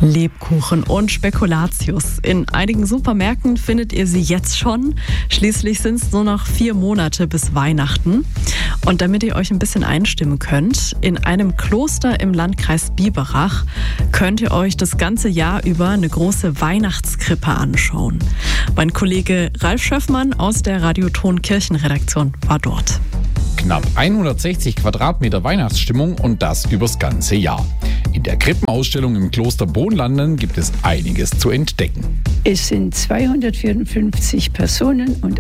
Lebkuchen und Spekulatius. In einigen Supermärkten findet ihr sie jetzt schon. Schließlich sind es nur noch 4 Monate bis Weihnachten. Und damit ihr euch ein bisschen einstimmen könnt, in einem Kloster im Landkreis Biberach könnt ihr euch das ganze Jahr über eine große Weihnachtskrippe anschauen. Mein Kollege Ralf Schöffmann aus der Radioton Kirchenredaktion war dort. Knapp 160 Quadratmeter Weihnachtsstimmung und das übers ganze Jahr. In der Krippenausstellung im Kloster Bohnlanden gibt es einiges zu entdecken. Es sind 254 Personen und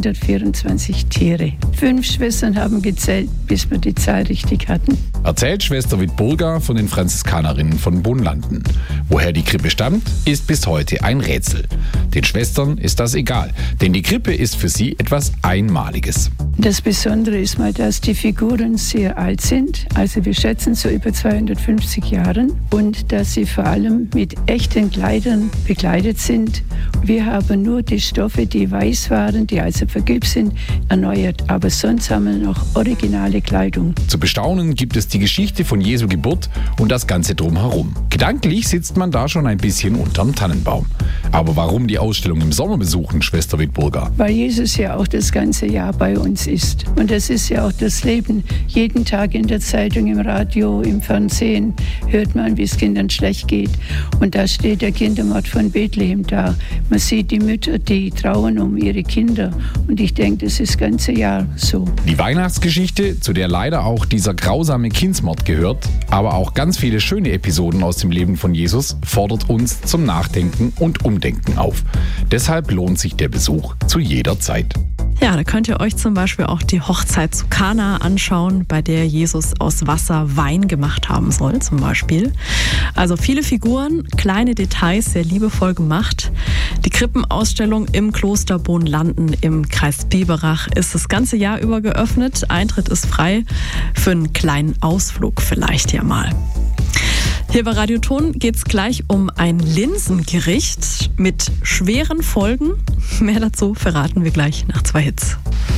124 Tiere. 5 Schwestern haben gezählt, bis wir die Zahl richtig hatten. Erzählt Schwester Wittburger von den Franziskanerinnen von Bohnlanden. Woher die Krippe stammt, ist bis heute ein Rätsel. Den Schwestern ist das egal, denn die Krippe ist für sie etwas Einmaliges. Das Besondere ist mal, dass die Figuren sehr alt sind, also wir schätzen so über 250 Jahren, und dass sie vor allem mit echten Kleidern bekleidet sind. Wir haben nur die Stoffe, die weiß waren, die also vergilbt sind, erneuert, aber sonst haben wir noch originale Kleidung. Zu bestaunen gibt es die Geschichte von Jesu Geburt und das Ganze drumherum. Gedanklich sitzt man da schon ein bisschen unterm Tannenbaum. Aber warum die Ausstellung im Sommer besuchen, Schwester Wittburger? Weil Jesus ja auch das ganze Jahr bei uns ist. Und das ist ja auch das Leben. Jeden Tag in der Zeitung, im Radio, im Fernsehen hört man, wie es Kindern schlecht geht. Und da steht der Kindermord von Bethlehem da. Man sieht die Mütter, die trauern um ihre Kinder. Und ich denke, das ist das ganze Jahr so. Die Weihnachtsgeschichte, zu der leider auch dieser grausame Kindsmord gehört, aber auch ganz viele schöne Episoden aus dem Leben von Jesus, fordert uns zum Nachdenken und Umdenken auf. Deshalb lohnt sich der Besuch zu jeder Zeit. Ja, da könnt ihr euch zum Beispiel auch die Hochzeit zu Kana anschauen, bei der Jesus aus Wasser Wein gemacht haben soll, zum Beispiel. Also viele Figuren, kleine Details, sehr liebevoll gemacht. Die Krippenausstellung im Kloster Bohnlanden im Kreis Biberach ist das ganze Jahr über geöffnet. Eintritt ist frei, für einen kleinen Ausflug vielleicht ja mal. Hier bei Radioton geht es gleich um ein Linsengericht mit schweren Folgen. Mehr dazu verraten wir gleich nach 2 Hits.